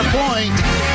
point.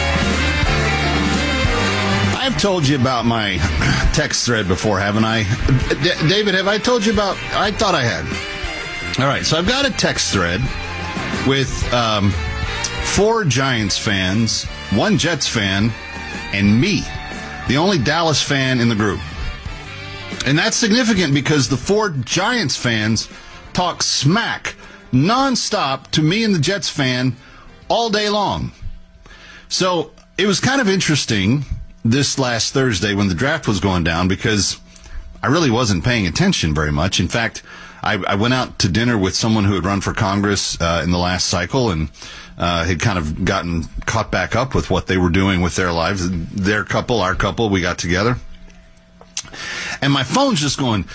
I've told you about my text thread before, haven't I? David, have I told you about... I thought I had. All right, so I've got a text thread with 4 Giants fans, 1 Jets fan, and me, the only Dallas fan in the group. And that's significant because the 4 Giants fans talk smack nonstop to me and the Jets fan all day long. So it was kind of interesting this last Thursday when the draft was going down because I really wasn't paying attention very much. In fact, I went out to dinner with someone who had run for Congress in the last cycle and had kind of gotten caught back up with what they were doing with their lives. Their couple, our couple, we got together. And my phone's just going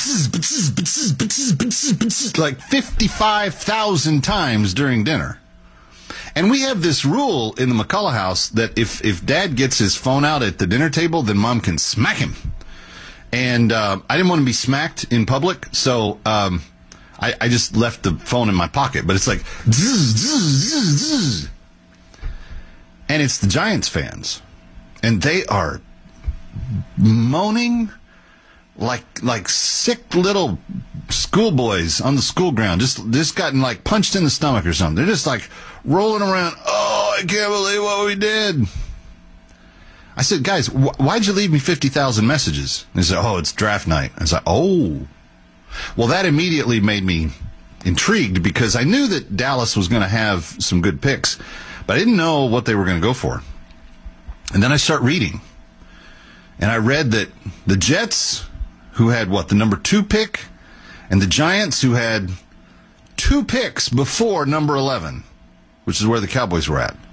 like 55,000 times during dinner. And we have this rule in the McCullough house that if Dad gets his phone out at the dinner table, then Mom can smack him. And I didn't want to be smacked in public, so I just left the phone in my pocket. But it's like, and it's the Giants fans. And they are moaning like sick little schoolboys on the school ground, just gotten like punched in the stomach or something. They're just like rolling around. Oh, I can't believe what we did. I said, guys, why'd you leave me 50,000 messages? And they said, oh, it's draft night. I was like, oh. Well, that immediately made me intrigued because I knew that Dallas was going to have some good picks, but I didn't know what they were going to go for. And then I start reading. And I read that the Jets, who had, the number 2 pick, and the Giants, who had 2 picks before number 11, which is where the Cowboys were at.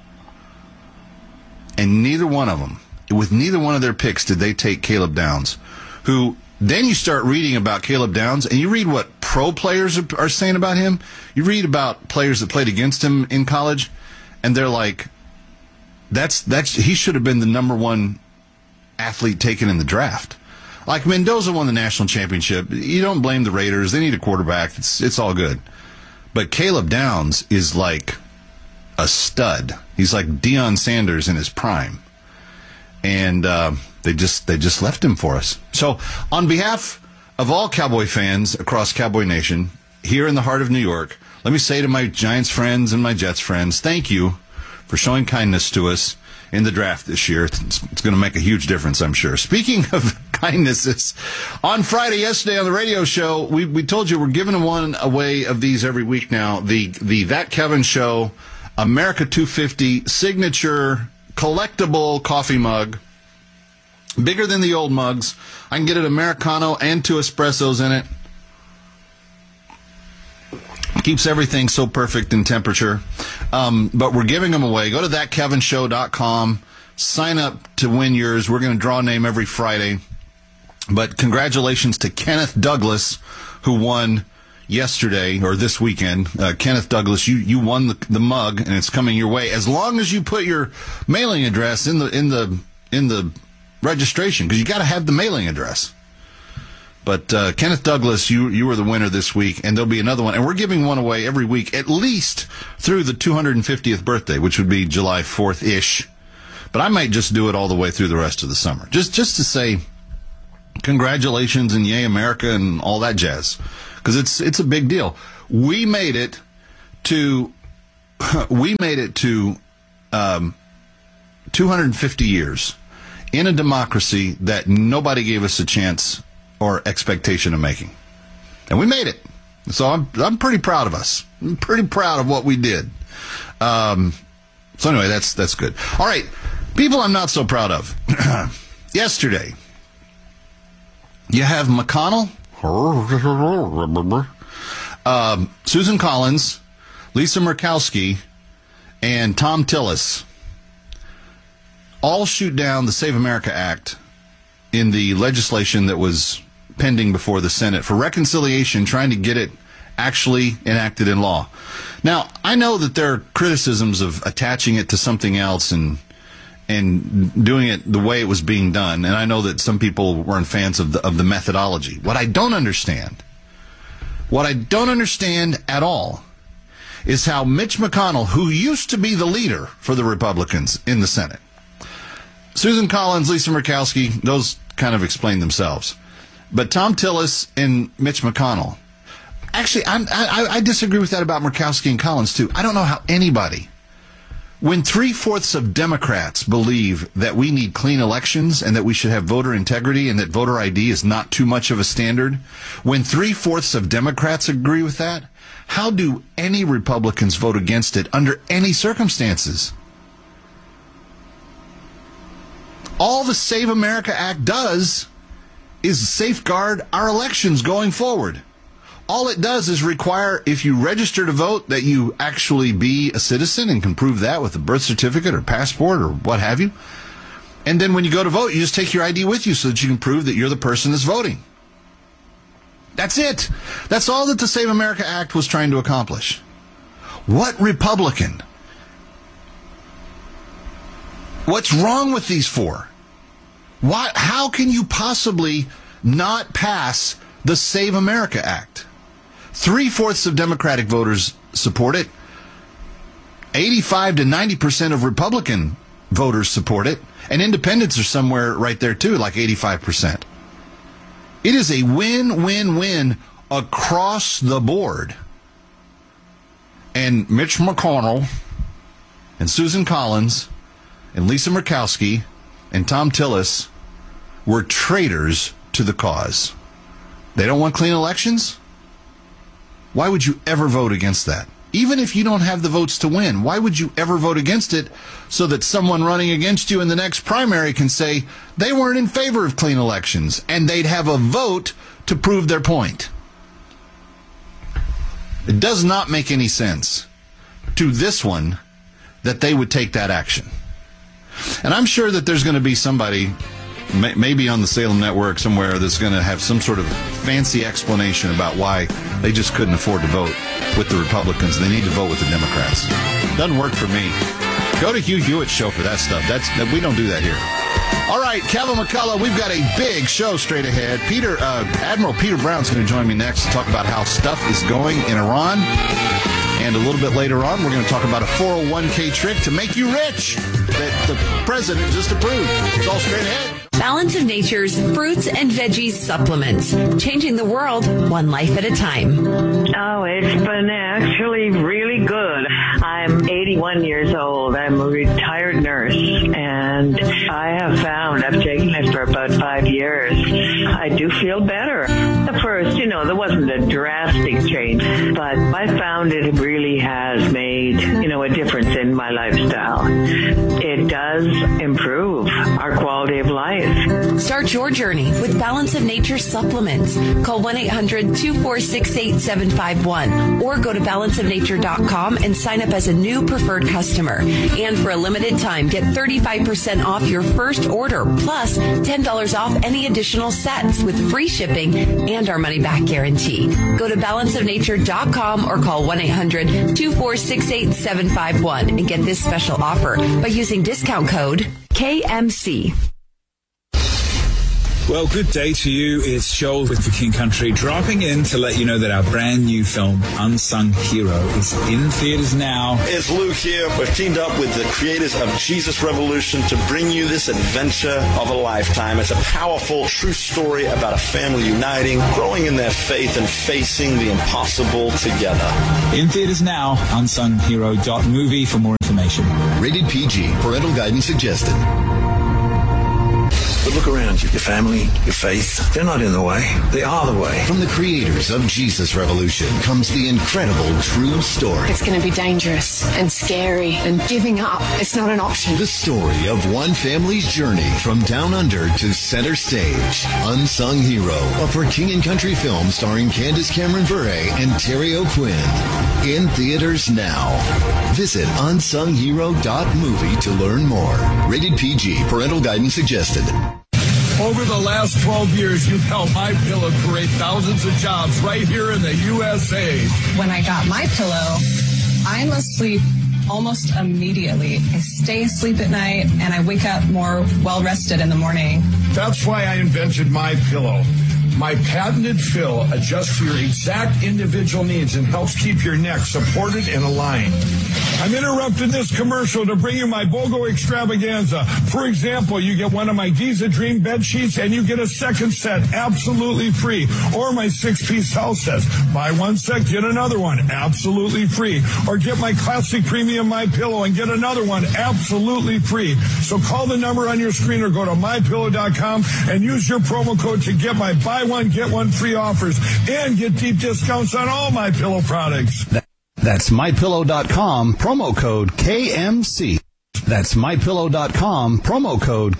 And neither one of them, with neither one of their picks, did they take Caleb Downs, who then you start reading about Caleb Downs, and you read what pro players are saying about him. You read about players that played against him in college, and they're like, that's he should have been the number 1 athlete taken in the draft. Like Mendoza won the national championship. You don't blame the Raiders. They need a quarterback. It's all good. But Caleb Downs is like a stud. He's like Deion Sanders in his prime. And they just left him for us. So on behalf of all Cowboy fans across Cowboy Nation, here in the heart of New York, let me say to my Giants friends and my Jets friends, thank you for showing kindness to us in the draft this year. It's going to make a huge difference, I'm sure. Speaking of kindnesses, on Friday, yesterday on the radio show, we told you we're giving one away of these every week now. The That Kevin Show America 250 signature collectible coffee mug. Bigger than the old mugs. I can get an Americano and 2 espressos in it. Keeps everything so perfect in temperature. But we're giving them away. Go to thatkevinshow.com. Sign up to win yours. We're going to draw a name every Friday. But congratulations to Kenneth Douglas, who won yesterday or this weekend. Kenneth Douglas, you won the mug, and it's coming your way as long as you put your mailing address in the registration, because you got to have the mailing address. But Kenneth Douglas, you were the winner this week, and there'll be another one. And we're giving one away every week, at least through the 250th birthday, which would be July 4th-ish. But I might just do it all the way through the rest of the summer, just to say congratulations and yay America and all that jazz, because it's a big deal. We made it to 250 years in a democracy that nobody gave us a chance or expectation of making. And we made it. So I'm pretty proud of us. I'm pretty proud of what we did. So anyway, that's good. All right, people I'm not so proud of. Yesterday, you have McConnell, Susan Collins, Lisa Murkowski, and Tom Tillis all shoot down the Save America Act in the legislation that was pending before the Senate for reconciliation, trying to get it actually enacted in law. Now, I know that there are criticisms of attaching it to something else and doing it the way it was being done, and I know that some people weren't fans of the methodology. What I don't understand at all is how Mitch McConnell, who used to be the leader for the Republicans in the Senate, Susan Collins, Lisa Murkowski, those kind of explain themselves. But Thom Tillis and Mitch McConnell, actually, I disagree with that about Murkowski and Collins, too. I don't know how anybody, when 3/4 of Democrats believe that we need clean elections and that we should have voter integrity and that voter ID is not too much of a standard, when 3/4 of Democrats agree with that, how do any Republicans vote against it under any circumstances? All the Save America Act does is safeguard our elections going forward. All it does is require, if you register to vote, that you actually be a citizen and can prove that with a birth certificate or passport or what have you. And then when you go to vote, you just take your ID with you so that you can prove that you're the person that's voting. That's it. That's all that the Save America Act was trying to accomplish. What Republican? What's wrong with these four? How can you possibly not pass the Save America Act? 3/4 of Democratic voters support it. 85 to 90% of Republican voters support it. And independents are somewhere right there, too, like 85%. It is a win-win-win across the board. And Mitch McConnell and Susan Collins and Lisa Murkowski and Thom Tillis were traitors to the cause. They don't want clean elections? Why would you ever vote against that? Even if you don't have the votes to win, why would you ever vote against it so that someone running against you in the next primary can say they weren't in favor of clean elections and they'd have a vote to prove their point? It does not make any sense to this one that they would take that action. And I'm sure that there's going to be somebody, maybe on the Salem Network somewhere, that's going to have some sort of fancy explanation about why they just couldn't afford to vote with the Republicans. They need to vote with the Democrats. Doesn't work for me. Go to Hugh Hewitt's show for that stuff. We don't do that here. All right, Kevin McCullough, we've got a big show straight ahead. Admiral Peter Brown's going to join me next to talk about how stuff is going in Iran. And a little bit later on, we're going to talk about a 401k trick to make you rich that the president just approved. It's all straight ahead. Balance of Nature's fruits and veggies supplements. Changing the world one life at a time. Oh, it's been actually really good. I'm 81 years old. I'm a retired nurse, and I have found, I've taken it for about 5 years, I do feel better. At first, there wasn't a drastic change, but I found it really has made, a difference in my lifestyle. It does improve our quality of life. Start your journey with Balance of Nature supplements. Call 1-800-246-8751 or go to balanceofnature.com and sign up as a new preferred customer. And for a limited time, get 35% off your first order, plus $10 off any additional sets with free shipping and our money-back guarantee. Go to balanceofnature.com or call 1-800-246-8751 and get this special offer by using discount code KMC. Well, good day to you. It's Joel with For King Country, dropping in to let you know that our brand new film, Unsung Hero, is in theaters now. It's Luke here. We've teamed up with the creators of Jesus Revolution to bring you this adventure of a lifetime. It's a powerful, true story about a family uniting, growing in their faith, and facing the impossible together. In theaters now, unsунghero.movie for more information. Rated PG. Parental guidance suggested. But look around you. Your family, your faith, they're not in the way. They are the way. From the creators of Jesus Revolution comes the incredible true story. It's going to be dangerous and scary, and giving up, it's not an option. The story of one family's journey from down under to center stage. Unsung Hero, a For King and Country film starring Candace Cameron Bure and Terry O'Quinn. In theaters now. Visit unsунghero.movie to learn more. Rated PG. Parental guidance suggested. Over the last 12 years, you've helped MyPillow create thousands of jobs right here in the USA. When I got MyPillow, I'm asleep almost immediately. I stay asleep at night, and I wake up more well-rested in the morning. That's why I invented MyPillow. My patented fill adjusts to your exact individual needs and helps keep your neck supported and aligned. I'm interrupting this commercial to bring you my BOGO extravaganza. For example, you get one of my Giza Dream bed sheets and you get a second set absolutely free. Or my 6-piece house sets. Buy one set, get another one absolutely free. Or get my classic premium MyPillow and get another one absolutely free. So call the number on your screen or go to MyPillow.com and use your promo code to get my buy one, get one free offers and get deep discounts on all MyPillow products. That's MyPillow.com, promo code KMC. That's MyPillow.com, promo code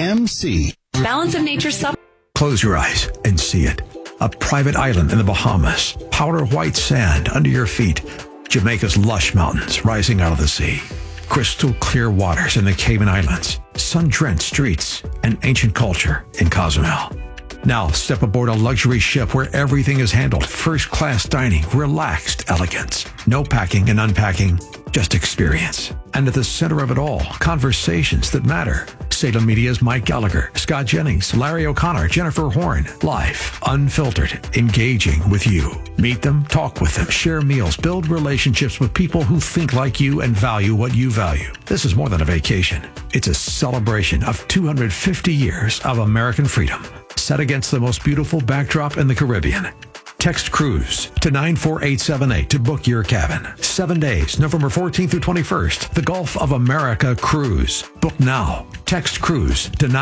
KMC. Balance of Nature Close your eyes and see it. A private island in the Bahamas. Powder white sand under your feet. Jamaica's lush mountains rising out of the sea. Crystal clear waters in the Cayman Islands. Sun-drenched streets and ancient culture in Cozumel. Now step aboard a luxury ship where everything is handled. First-class dining, relaxed elegance. No packing and unpacking, just experience. And at the center of it all, conversations that matter. Salem Media's Mike Gallagher, Scott Jennings, Larry O'Connor, Jennifer Horn. Live, unfiltered, engaging with you. Meet them, talk with them, share meals, build relationships with people who think like you and value what you value. This is more than a vacation. It's a celebration of 250 years of American freedom, set against the most beautiful backdrop in the Caribbean. Text Cruise to 94878 to book your cabin. 7 days, November 14th through 21st. The Gulf of America Cruise. Book now. Text Cruise to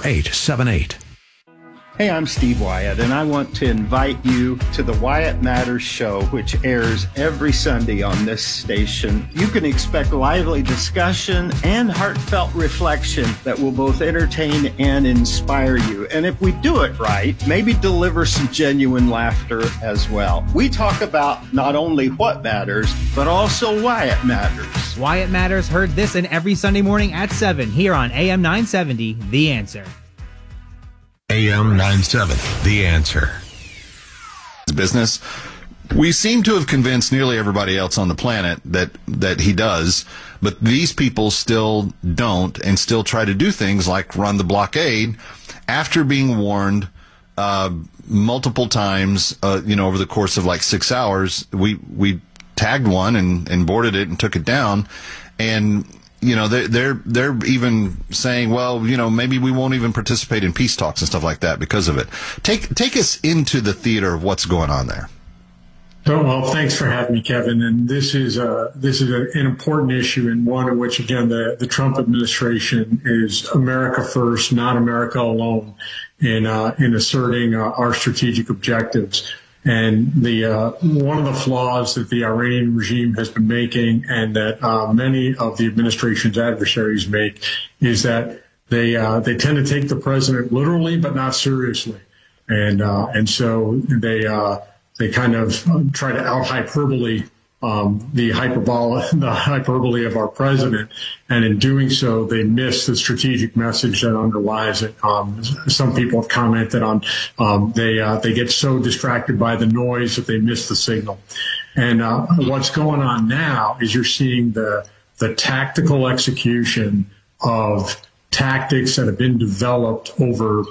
94878. Hey, I'm Steve Wyatt, and I want to invite you to the Wyatt Matters Show, which airs every Sunday on this station. You can expect lively discussion and heartfelt reflection that will both entertain and inspire you. And if we do it right, maybe deliver some genuine laughter as well. We talk about not only what matters, but also why it matters. Wyatt Matters, heard this and every Sunday morning at 7 here on AM 970, The Answer. AM 97, The Answer. Business. We seem to have convinced nearly everybody else on the planet that he does, but these people still don't and still try to do things like run the blockade after being warned multiple times, over the course of like 6 hours. We tagged one and boarded it and took it down, and they're even saying, well, maybe we won't even participate in peace talks and stuff like that because of it. Take us into the theater of what's going on there. Oh, well, thanks for having me, Kevin. And this is an important issue, and one in which, again, the Trump administration is America first, not America alone, in asserting our strategic objectives. And one of the flaws that the Iranian regime has been making, and that many of the administration's adversaries make, is that they tend to take the president literally but not seriously, and so they kind of try to out hyperbole the hyperbole of our president, and in doing so, they miss the strategic message that underlies it. Some people have commented on they get so distracted by the noise that they miss the signal. And what's going on now is you're seeing the tactical execution of tactics that have been developed over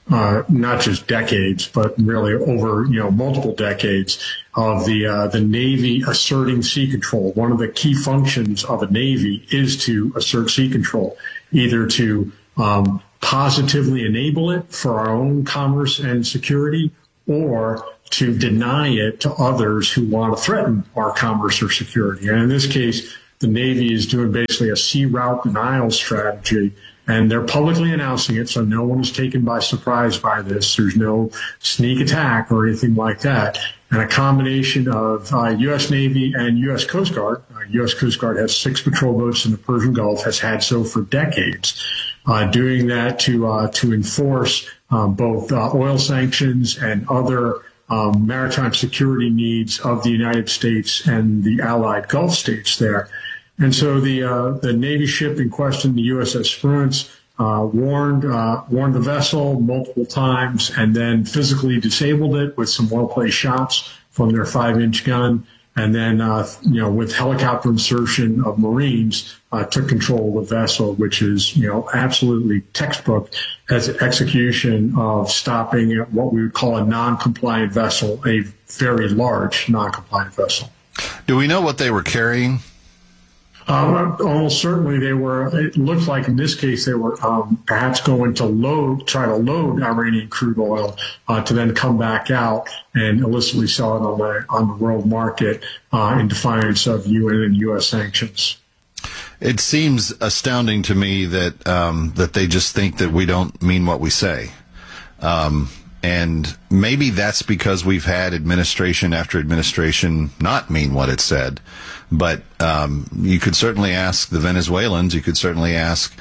not just decades, but really over multiple decades of the Navy asserting sea control. One of the key functions of a Navy is to assert sea control, either to positively enable it for our own commerce and security, or to deny it to others who want to threaten our commerce or security. And in this case, the Navy is doing basically a sea route denial strategy. And they're publicly announcing it, so no one is taken by surprise by this. There's no sneak attack or anything like that. And a combination of U.S. Navy and U.S. Coast Guard. U.S. Coast Guard has 6 patrol boats in the Persian Gulf, has had so for decades, doing that to enforce both oil sanctions and other maritime security needs of the United States and the allied Gulf states there. And so the Navy ship in question, the USS Spruance, warned the vessel multiple times and then physically disabled it with some well-placed shots from their 5-inch gun. and then, with helicopter insertion of Marines, took control of the vessel, which is, absolutely textbook as an execution of stopping what we would call a non-compliant vessel, a very large non-compliant vessel. Do we know what they were carrying? Almost certainly they were. It looks like in this case they were perhaps going to try to load Iranian crude oil to then come back out and illicitly sell it on the world market in defiance of UN and U.S. sanctions. It seems astounding to me that that they just think that we don't mean what we say. And maybe that's because we've had administration after administration not mean what it said. But you could certainly ask the Venezuelans. You could certainly ask,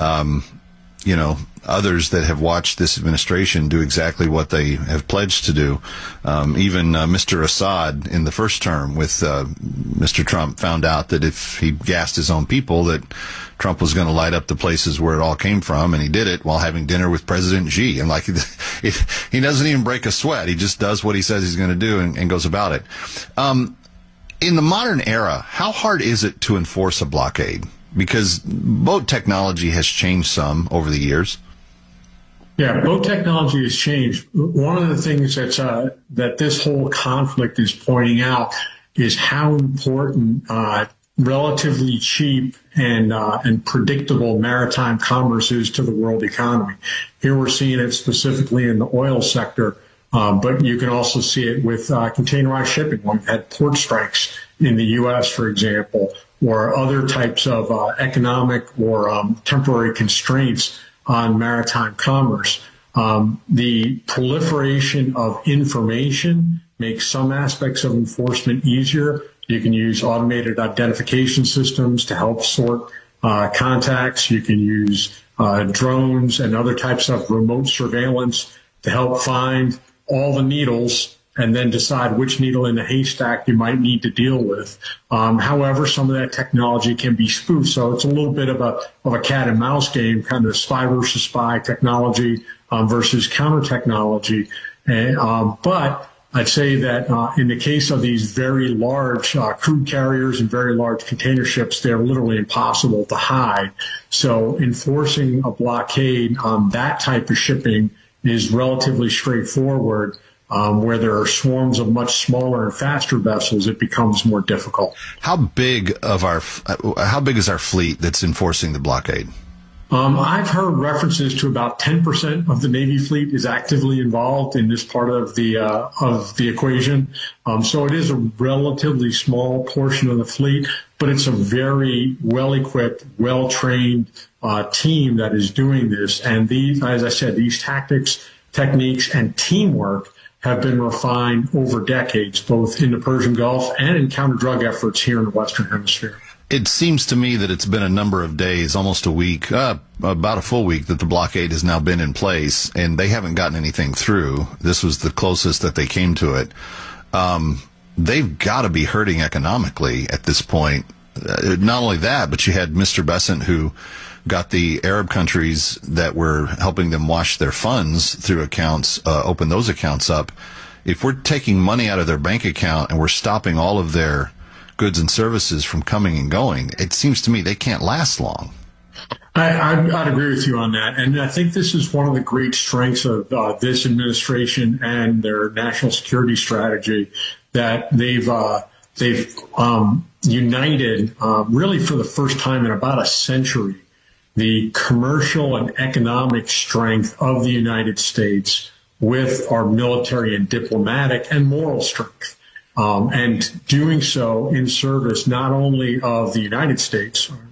others that have watched this administration do exactly what they have pledged to do. Even Mr. Assad in the first term with Mr. Trump found out that if he gassed his own people, that Trump was going to light up the places where it all came from, and he did it while having dinner with President Xi. And he doesn't even break a sweat. He just does what he says he's going to do and goes about it. In the modern era, how hard is it to enforce a blockade? Because boat technology has changed some over the years. Yeah, boat technology has changed. One of the things that this whole conflict is pointing out is how important relatively cheap and predictable maritime commerce is to the world economy. Here we're seeing it specifically in the oil sector, but you can also see it with containerized shipping. We've had port strikes in the U.S., for example, or other types of economic or temporary constraints on maritime commerce. The proliferation of information makes some aspects of enforcement easier. You can use automated identification systems to help sort contacts. You can use drones and other types of remote surveillance to help find all the needles and then decide which needle in the haystack you might need to deal with. However, some of that technology can be spoofed, so it's a little bit of a cat and mouse game, kind of spy versus spy technology versus counter technology. But I'd say that in the case of these very large crude carriers and very large container ships, they're literally impossible to hide. So enforcing a blockade on that type of shipping is relatively straightforward. Where there are swarms of much smaller and faster vessels, it becomes more difficult. How big is our fleet that's enforcing the blockade? I've heard references to about 10% of the Navy fleet is actively involved in this part of the equation. So it is a relatively small portion of the fleet, but it's a very well-equipped, well-trained team that is doing this. And these, as I said, these tactics, techniques, and teamwork have been refined over decades, both in the Persian Gulf and in counter-drug efforts here in the Western Hemisphere. It seems to me that it's been a number of days, almost a week, about a full week, that the blockade has now been in place, and they haven't gotten anything through. This was the closest that they came to it. They've got to be hurting economically at this point. Not only that, but you had Mr. Bessent, who got the Arab countries that were helping them wash their funds through accounts, open those accounts up. If we're taking money out of their bank account and we're stopping all of their goods and services from coming and going, it seems to me they can't last long. I'd agree with you on that. And I think this is one of the great strengths of this administration and their national security strategy, that they've united, really for the first time in about a century, the commercial and economic strength of the United States with our military and diplomatic and moral strength. And doing so in service not only of the United States,